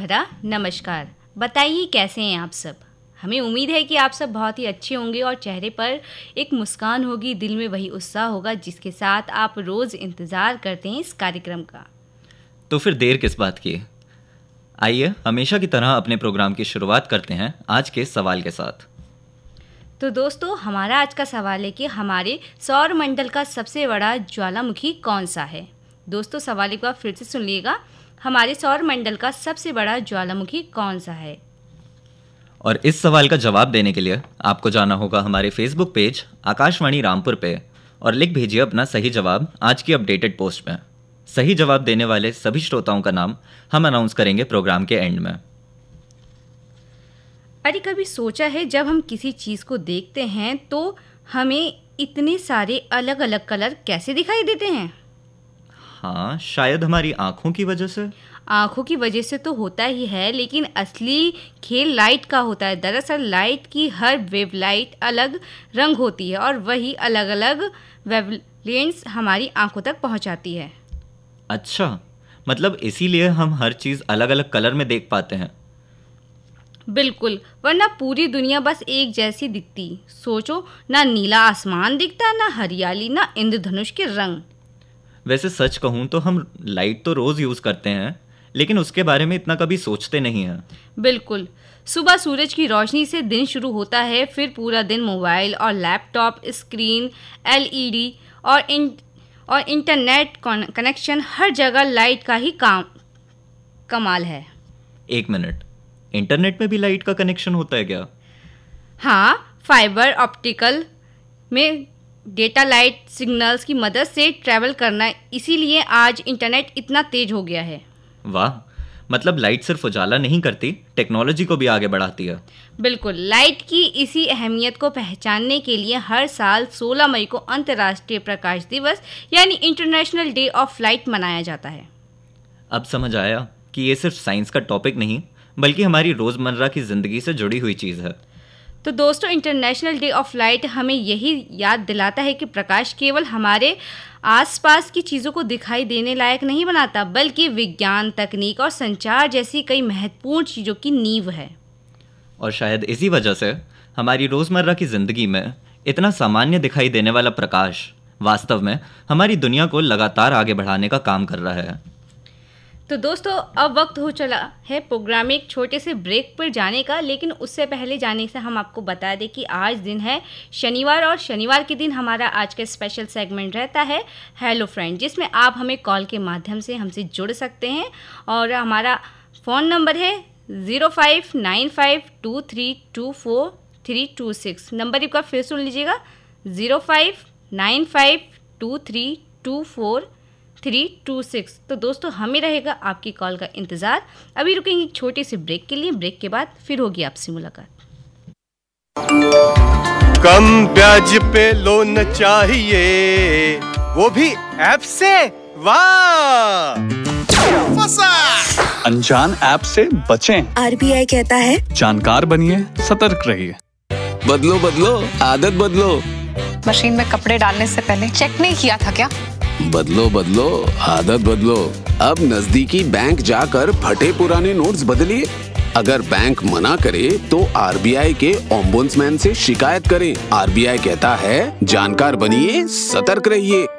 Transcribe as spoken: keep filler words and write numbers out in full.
भरा नमस्कार। बताइए कैसे हैं आप सब। हमें उम्मीद है कि आप सब बहुत ही अच्छे होंगे और चेहरे पर एक मुस्कान होगी, दिल में वही उत्साह होगा जिसके साथ आप रोज़ इंतज़ार करते हैं इस कार्यक्रम का। तो फिर देर किस बात की, आइए हमेशा की तरह अपने प्रोग्राम की शुरुआत करते हैं आज के सवाल के साथ। तो दोस्तों, हमारा आज का सवाल है कि हमारे सौर मंडल का सबसे बड़ा ज्वालामुखी कौन सा है। दोस्तों, सवाल एक बार फिर से सुन लीजिएगा, हमारे सौर मंडल का सबसे बड़ा ज्वालामुखी कौन सा है। और इस सवाल का जवाब देने के लिए आपको जाना होगा हमारे फेसबुक पेज आकाशवाणी रामपुर पे और लिख भेजिए अपना सही जवाब आज की अपडेटेड पोस्ट में। सही जवाब देने वाले सभी श्रोताओं का नाम हम अनाउंस करेंगे प्रोग्राम के एंड में। अरे कभी सोचा है, जब हम किसी चीज़ को देखते हैं तो हमें इतने सारे अलग अलग कलर कैसे दिखाई देते हैं। हाँ, शायद हमारी आंखों की वजह से। आंखों की वजह से तो होता ही है, लेकिन असली खेल लाइट का होता है। दरअसल लाइट की हर वेवलाइट अलग रंग होती है और वही अलग अलग वेवलेंथ्स हमारी आंखों तक पहुंचाती है। अच्छा, मतलब इसीलिए हम हर चीज़ अलग अलग कलर में देख पाते हैं। बिल्कुल, वरना पूरी दुनिया बस एक जैसी दिखती। सोचो, ना नीला आसमान दिखता, ना हरियाली, ना इंद्रधनुष के रंग। वैसे सच कहूँ तो हम लाइट तो रोज़ यूज़ करते हैं, लेकिन उसके बारे में इतना कभी सोचते नहीं हैं। बिल्कुल, सुबह सूरज की रोशनी से दिन शुरू होता है, फिर पूरा दिन मोबाइल और लैपटॉप स्क्रीन, एलईडी और इन और इंटरनेट कनेक्शन, हर जगह लाइट का ही काम कमाल है। एक मिनट, इंटरनेट में भी लाइट का कनेक्शन होता है क्या? हाँ, फाइबर ऑप्टिकल में डेटा लाइट सिग्नल्स की मदद से ट्रैवल करना, इसीलिए आज इंटरनेट इतना तेज हो गया है। वाह, मतलब लाइट सिर्फ उजाला नहीं करती, टेक्नोलॉजी को भी आगे बढ़ाती है। बिल्कुल, लाइट की इसी अहमियत को पहचानने के लिए हर साल सोलह मई को अंतर्राष्ट्रीय प्रकाश दिवस यानी इंटरनेशनल डे ऑफ लाइट मनाया जाता है। अब समझ आया कि ये सिर्फ साइंस का टॉपिक नहीं, बल्कि हमारी रोज़मर्रा की ज़िंदगी से जुड़ी हुई चीज़ है। तो दोस्तों, इंटरनेशनल डे ऑफ लाइट हमें यही याद दिलाता है कि प्रकाश केवल हमारे आसपास की चीज़ों को दिखाई देने लायक नहीं बनाता, बल्कि विज्ञान, तकनीक और संचार जैसी कई महत्वपूर्ण चीज़ों की नींव है। और शायद इसी वजह से हमारी रोज़मर्रा की ज़िंदगी में इतना सामान्य दिखाई देने वाला प्रकाश वास्तव में हमारी दुनिया को लगातार आगे बढ़ाने का काम कर रहा है। तो दोस्तों, अब वक्त हो चला है प्रोग्राम में एक छोटे से ब्रेक पर जाने का, लेकिन उससे पहले जाने से हम आपको बता दें कि आज दिन है शनिवार, और शनिवार के दिन हमारा आज का स्पेशल सेगमेंट रहता है हेलो फ्रेंड, जिसमें आप हमें कॉल के माध्यम से हमसे जुड़ सकते हैं। और हमारा फ़ोन नंबर है zero five nine five to three to four three to six. Number एक बार फिर सुन लीजिएगा, zero five nine five to three to four three to six. तो दोस्तों, हमें रहेगा आपकी कॉल का इंतज़ार। अभी रुकेंगे एक छोटे से ब्रेक के लिए, ब्रेक के बाद फिर होगी आपसे मुलाकात। कम ब्याज पे लोन चाहिए, वो भी ऐप से। वाह, फंसा। अनजान ऐप से बचें। आरबीआई कहता है जानकार बनिए, सतर्क रहिए। बदलो बदलो आदत बदलो। मशीन में कपड़े डालने से पहले चेक नहीं किया था क्या? बदलो बदलो आदत बदलो। अब नजदीकी बैंक जाकर फटे पुराने नोट्स बदलिए। अगर बैंक मना करे तो आरबीआई के ओम्बुड्समैन से शिकायत करें। आरबीआई कहता है जानकार बनिए, सतर्क रहिए।